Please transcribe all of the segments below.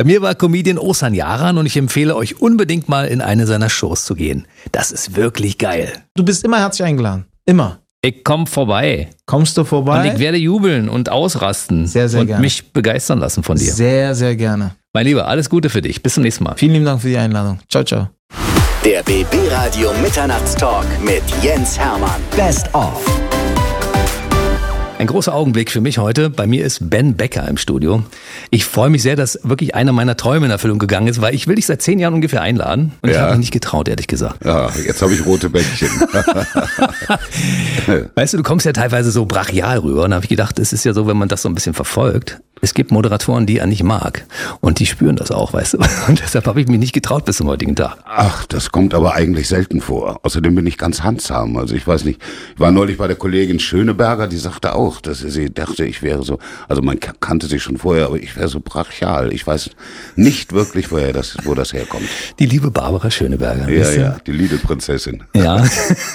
Bei mir war Comedian Oğuzhan Yaran und ich empfehle euch unbedingt mal in eine seiner Shows zu gehen. Das ist wirklich geil. Du bist immer herzlich eingeladen. Immer. Ich komme vorbei. Kommst du vorbei? Und ich werde jubeln und ausrasten. Sehr, sehr und gerne. mich begeistern lassen von dir. Sehr, sehr gerne. Mein Lieber, alles Gute für dich. Bis zum nächsten Mal. Vielen lieben Dank für die Einladung. Ciao, ciao. Der BB Radio Mitternachtstalk mit Jens Hermann. Best of. Ein großer Augenblick für mich heute. Bei mir ist Ben Becker im Studio. Ich freue mich sehr, dass wirklich einer meiner Träume in Erfüllung gegangen ist, weil ich will dich seit 10 Jahren ungefähr einladen. Und ich habe mich nicht getraut, ehrlich gesagt. Ja, jetzt habe ich rote Bäckchen. Weißt du, du kommst ja teilweise so brachial rüber. Und da habe ich gedacht, es ist ja so, wenn man das so ein bisschen verfolgt. Es gibt Moderatoren, die er nicht mag. Und die spüren das auch, weißt du. Und deshalb habe ich mich nicht getraut bis zum heutigen Tag. Ach, das kommt aber eigentlich selten vor. Außerdem bin ich ganz handsam. Also ich weiß nicht, ich war neulich bei der Kollegin Schöneberger, die sagte auch, dass sie dachte, ich wäre so, also man kannte sich schon vorher, aber ich wäre so brachial. Ich weiß nicht wirklich, wo das herkommt. Die liebe Barbara Schöneberger. Ja, die Lidl-Prinzessin. Ja.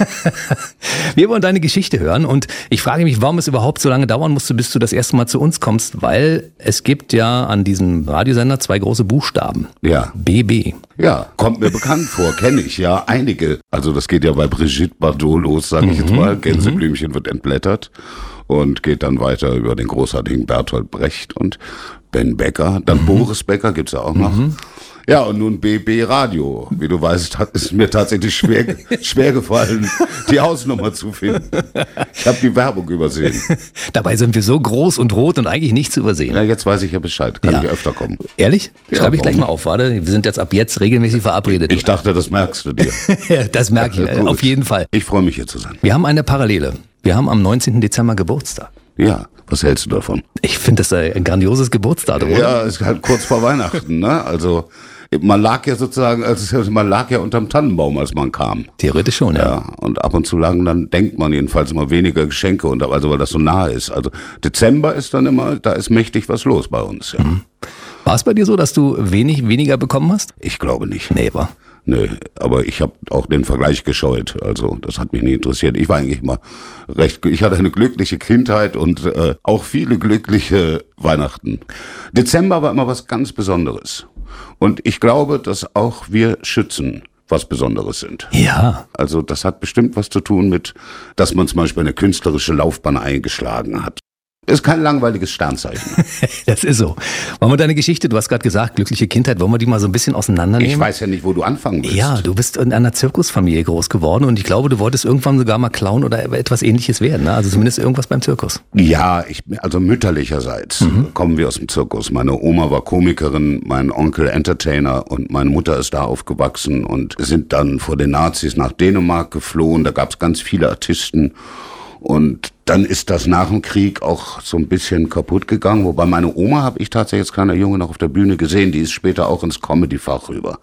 Wir wollen deine Geschichte hören und ich frage mich, warum es überhaupt so lange dauern musste, bis du das erste Mal zu uns kommst, weil es gibt ja an diesem Radiosender 2 große Buchstaben. Ja. BB. Ja, kommt mir bekannt vor, kenne ich ja einige. Also das geht ja bei Brigitte Bardot los, sage ich jetzt mal. Gänseblümchen wird entblättert und geht dann weiter über den großartigen Bertolt Brecht und Ben Becker. Dann Boris Becker gibt's ja auch noch. Ja, und nun BB Radio. Wie du weißt, ist mir tatsächlich schwer gefallen, die Hausnummer zu finden. Ich habe die Werbung übersehen. Dabei sind wir so groß und rot und eigentlich nicht zu übersehen. Ja, jetzt weiß ich ja Bescheid. Kann ich öfter kommen. Ehrlich? Ja, Schreibe ich gleich warum mal auf. Warte, wir sind jetzt ab jetzt regelmäßig verabredet. Ich dachte, das merkst du dir. Das merke ich auf jeden Fall. Ich freue mich, hier zu sein. Wir haben eine Parallele. Wir haben am 19. Dezember Geburtstag. Ja, was hältst du davon? Ich finde das ein grandioses Geburtsdatum, oder? Ja, ist halt kurz vor Weihnachten, ne? Also man lag ja sozusagen, man lag ja unterm Tannenbaum, als man kam. Theoretisch schon, ja. Ja, und ab und zu lagen, dann denkt man jedenfalls immer weniger Geschenke, und also weil das so nahe ist. Also Dezember ist dann immer, da ist mächtig was los bei uns. Ja. War es bei dir so, dass du weniger bekommen hast? Ich glaube nicht. Nee, war. Nö, aber ich habe auch den Vergleich gescheut. Also das hat mich nie interessiert. Ich war eigentlich mal ich hatte eine glückliche Kindheit und auch viele glückliche Weihnachten. Dezember war immer was ganz Besonderes. Und ich glaube, dass auch wir Schützen was Besonderes sind. Ja. Also das hat bestimmt was zu tun mit, dass man zum Beispiel eine künstlerische Laufbahn eingeschlagen hat. Ist kein langweiliges Sternzeichen. Das ist so. Wollen wir deine Geschichte, du hast gerade gesagt, glückliche Kindheit, wollen wir die mal so ein bisschen auseinandernehmen? Ich weiß ja nicht, wo du anfangen willst. Ja, du bist in einer Zirkusfamilie groß geworden und ich glaube, du wolltest irgendwann sogar mal Clown oder etwas Ähnliches werden, ne? Also zumindest irgendwas beim Zirkus. Ja, also mütterlicherseits kommen wir aus dem Zirkus. Meine Oma war Komikerin, mein Onkel Entertainer und meine Mutter ist da aufgewachsen und sind dann vor den Nazis nach Dänemark geflohen. Da gab es ganz viele Artisten. Und dann ist das nach dem Krieg auch so ein bisschen kaputt gegangen. Wobei meine Oma habe ich tatsächlich als kleiner Junge noch auf der Bühne gesehen. Die ist später auch ins Comedy-Fach rüber.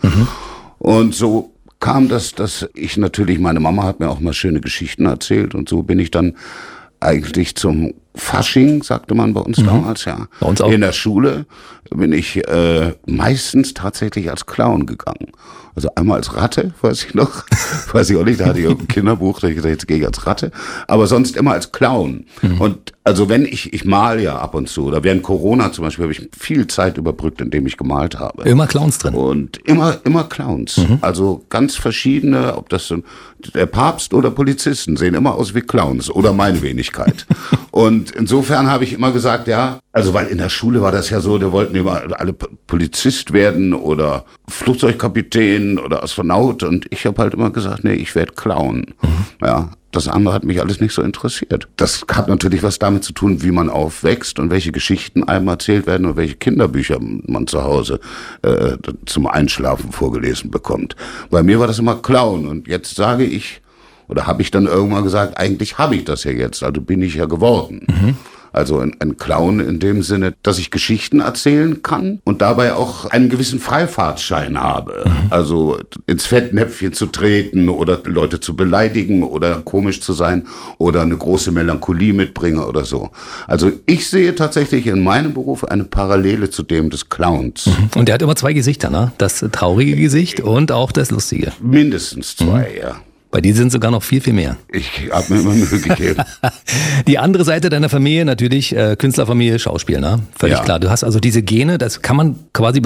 Und so kam das, dass ich natürlich, meine Mama hat mir auch mal schöne Geschichten erzählt. Und so bin ich dann eigentlich zum Fasching, sagte man bei uns damals, ja. Bei uns auch. In der Schule bin ich meistens tatsächlich als Clown gegangen. Also einmal als Ratte, weiß ich noch. Weiß ich auch nicht, da hatte ich ein Kinderbuch, da ich gesagt, jetzt gehe ich als Ratte. Aber sonst immer als Clown. Und also wenn ich mal ja ab und zu, oder während Corona zum Beispiel, habe ich viel Zeit überbrückt, indem ich gemalt habe. Immer Clowns drin. Und immer Clowns. Also ganz verschiedene, ob das so der Papst oder Polizisten, sehen immer aus wie Clowns oder meine Wenigkeit. Und insofern habe ich immer gesagt, ja, also weil in der Schule war das ja so, da wollten immer alle Polizist werden oder Flugzeugkapitän oder Astronaut und ich habe halt immer gesagt, nee, ich werde Clown. Ja, das andere hat mich alles nicht so interessiert. Das hat natürlich was damit zu tun, wie man aufwächst und welche Geschichten einem erzählt werden und welche Kinderbücher man zu Hause zum Einschlafen vorgelesen bekommt. Bei mir war das immer Clown und jetzt sage ich, oder habe ich dann irgendwann gesagt, eigentlich habe ich das ja jetzt, also bin ich ja geworden. Also ein Clown in dem Sinne, dass ich Geschichten erzählen kann und dabei auch einen gewissen Freifahrtschein habe. Also ins Fettnäpfchen zu treten oder Leute zu beleidigen oder komisch zu sein oder eine große Melancholie mitbringe oder so. Also ich sehe tatsächlich in meinem Beruf eine Parallele zu dem des Clowns. Und der hat immer 2 Gesichter, ne? Das traurige Gesicht und auch das lustige. Mindestens 2, ja. Bei dir sind sogar noch viel, viel mehr. Ich habe mir immer Mühe gegeben. Die andere Seite deiner Familie natürlich, Künstlerfamilie, Schauspiel, ne? Völlig klar. Du hast also diese Gene, das kann man quasi